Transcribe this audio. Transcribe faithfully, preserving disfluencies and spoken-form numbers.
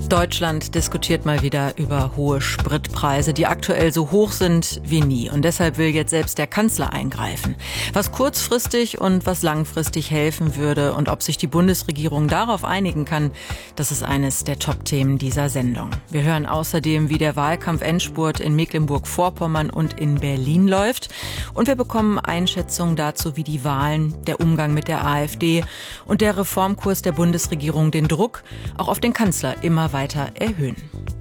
Deutschland diskutiert mal wieder über hohe Spritpreise, die aktuell so hoch sind wie nie. Und deshalb will jetzt selbst der Kanzler eingreifen. Was kurzfristig und was langfristig helfen würde und ob sich die Bundesregierung darauf einigen kann, das ist eines der Top-Themen dieser Sendung. Wir hören außerdem, wie der Wahlkampf-Endspurt in Mecklenburg-Vorpommern und in Berlin läuft. Und wir bekommen Einschätzungen dazu, wie die Wahlen, der Umgang mit der AfD und der Reformkurs der Bundesregierung den Druck auch auf den Kanzler immer weiter weiter erhöhen.